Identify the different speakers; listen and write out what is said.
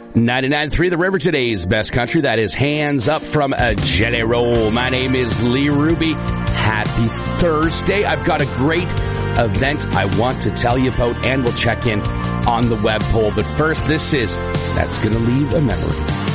Speaker 1: 99.3 The River, today's best country. That is Hands Up from a Jelly Roll. My name is Lee Ruby. Happy Thursday. I've got a great event I want to tell you about, and we'll check in on the web poll. But first, this is That's Gonna Leave a Memory.